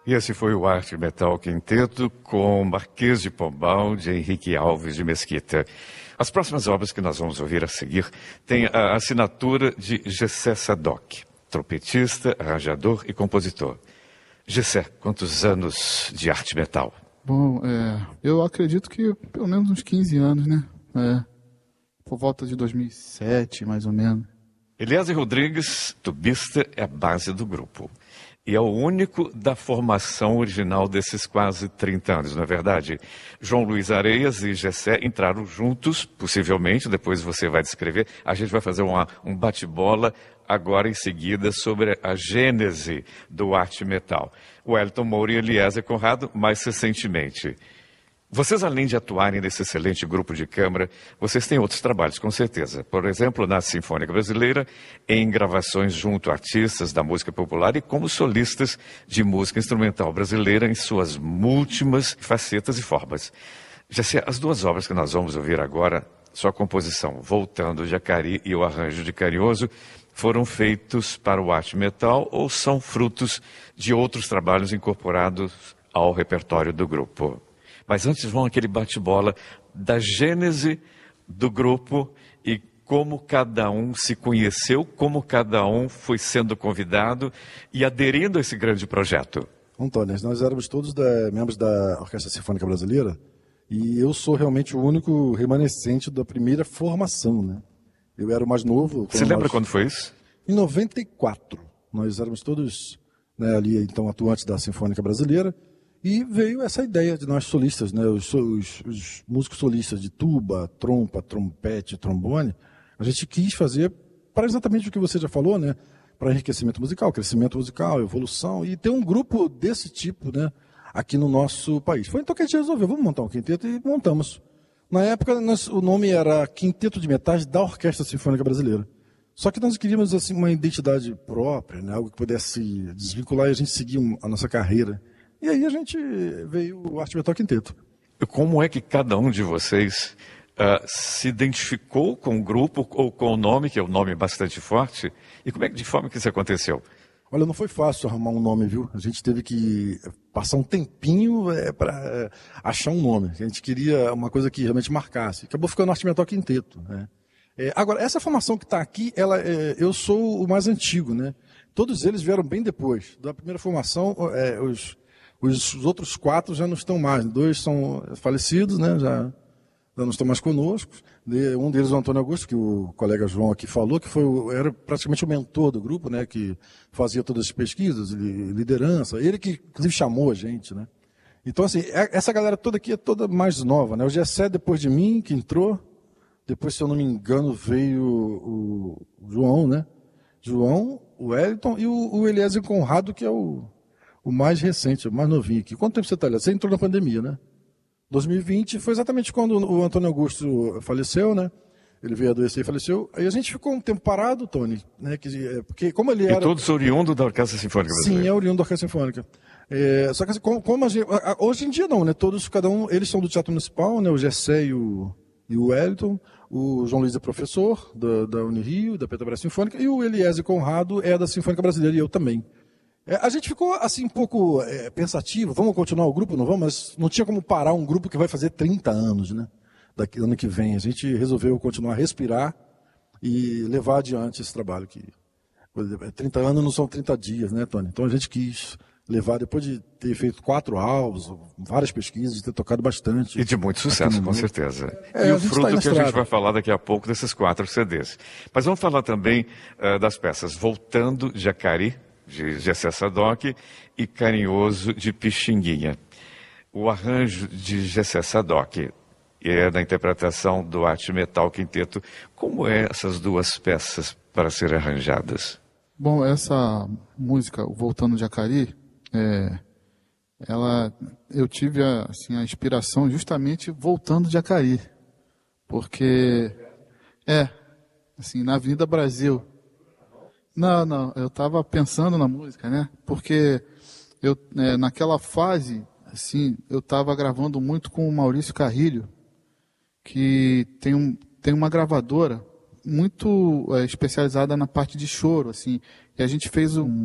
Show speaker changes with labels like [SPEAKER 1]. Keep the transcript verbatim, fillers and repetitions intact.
[SPEAKER 1] E esse foi o Arte Metal Quinteto com Marquês de Pombal, de Henrique Alves de Mesquita. As próximas obras que nós vamos ouvir a seguir têm a assinatura de Gessé Sadoc, trompetista, arranjador e compositor. Gessé, quantos anos de arte metal?
[SPEAKER 2] Bom, é, eu acredito que pelo menos uns quinze anos, né? É, por volta de dois mil e sete, mais ou menos.
[SPEAKER 1] Eliezer Rodrigues, tubista, é a base do grupo. E é o único da formação original desses quase trinta anos, não é verdade? João Luiz Areias e Gessé entraram juntos, possivelmente, depois você vai descrever. A gente vai fazer uma, um bate-bola agora em seguida sobre a gênese do arte metal. O Elton Moura e Eliezer Conrado, mais recentemente. Vocês, além de atuarem nesse excelente grupo de câmara, vocês têm outros trabalhos, com certeza. Por exemplo, na Sinfônica Brasileira, em gravações junto a artistas da música popular e como solistas de música instrumental brasileira em suas múltiplas facetas e formas. Já sei, as duas obras que nós vamos ouvir agora, sua composição, Voltando Jacari e o arranjo de Carinhoso, foram feitos para o arte metal ou são frutos de outros trabalhos incorporados ao repertório do grupo? Mas antes vamos aquele bate-bola da gênese do grupo e como cada um se conheceu, como cada um foi sendo convidado e aderindo a esse grande projeto.
[SPEAKER 3] Antônio, nós éramos todos da, membros da Orquestra Sinfônica Brasileira e eu sou realmente o único remanescente da primeira formação, né? Eu era o mais novo.
[SPEAKER 1] Você lembra
[SPEAKER 3] nós...
[SPEAKER 1] quando foi isso?
[SPEAKER 3] Em noventa e quatro. Nós éramos todos, né, ali, então, atuantes da Sinfônica Brasileira. E veio essa ideia de nós solistas, né, os, os, os músicos solistas de tuba, trompa, trompete, trombone, a gente quis fazer para exatamente o que você já falou, né, para enriquecimento musical, crescimento musical, evolução, e ter um grupo desse tipo, né, aqui no nosso país. Foi então que a gente resolveu, vamos montar um quinteto e montamos. Na época, nós, o nome era Quinteto de Metais da Orquestra Sinfônica Brasileira. Só que nós queríamos assim, uma identidade própria, né, algo que pudesse desvincular e a gente seguir a nossa carreira. E aí a gente veio o Arte Metal Quinteto.
[SPEAKER 1] Como é que cada um de vocês uh, se identificou com o grupo ou com o nome, que é um nome bastante forte? E como é que, de forma que isso aconteceu?
[SPEAKER 3] Olha, não foi fácil arrumar um nome, viu? A gente teve que passar um tempinho é, para é, achar um nome. A gente queria uma coisa que realmente marcasse. Acabou ficando Arte Metal Quinteto, né? É, agora, essa formação que está aqui, ela, é, eu sou o mais antigo, né? Todos eles vieram bem depois. Da primeira formação, é, os... Os, os outros quatro já não estão mais, dois são falecidos, né? já, já não estão mais conosco. Um deles, o Antônio Augusto, que o colega João aqui falou, que foi o, era praticamente o mentor do grupo, né? Que fazia todas as pesquisas, liderança, ele que inclusive chamou a gente. Né? Então, assim, essa galera toda aqui é toda mais nova. Né? O Gessé, depois de mim, que entrou, depois, se eu não me engano, veio o, o João, né? João, o Wellington e o, o Eliezer Conrado, que é o... O mais recente, o mais novinho aqui. Quanto tempo você está ali? Você entrou na pandemia, né? dois mil e vinte foi exatamente quando o Antônio Augusto faleceu, né? Ele veio adoecer e faleceu. Aí a gente ficou um tempo parado, Tony, né? Que, porque como ele era...
[SPEAKER 1] E todos oriundos da Orquestra Sinfônica Brasileira.
[SPEAKER 3] Sim, é oriundo da Orquestra Sinfônica. É, só que assim, como, como a gente... Hoje em dia não, né? Todos, cada um... Eles são do Teatro Municipal, né? O Gessé e o, e o Wellington. O João Luiz é professor da, da Unirio, da Petrobras Sinfônica. E o Eliezer Conrado é da Sinfônica Brasileira e eu também. É, a gente ficou assim um pouco é, pensativo, vamos continuar o grupo, não vamos? Mas não tinha como parar um grupo que vai fazer trinta anos, né? Daqui ano que vem. A gente resolveu continuar a respirar e levar adiante esse trabalho. Que trinta anos não são trinta dias, né, Tony? Então a gente quis levar, depois de ter feito quatro álbuns, várias pesquisas, de ter tocado bastante.
[SPEAKER 1] E de muito sucesso, com certeza.
[SPEAKER 3] É,
[SPEAKER 1] e o fruto
[SPEAKER 3] tá
[SPEAKER 1] que a gente vai falar daqui a pouco desses quatro C Ds. Mas vamos falar também uh, das peças Voltando Jacari, de Gessé Sadoc, e Carinhoso, de Pixinguinha. O arranjo de Gessé Sadoc é da interpretação do Arte Metal Quinteto. Como é essas duas peças para serem arranjadas?
[SPEAKER 2] Bom, essa música, Voltando Jacari, é, ela, eu tive a, assim, a inspiração justamente voltando de Jacari, porque é, assim, na Avenida Brasil. Não, não, eu estava pensando na música, né? Porque eu, é, naquela fase, assim, eu estava gravando muito com o Maurício Carrilho, que tem, um, tem uma gravadora muito é, especializada na parte de choro, assim, e a gente fez um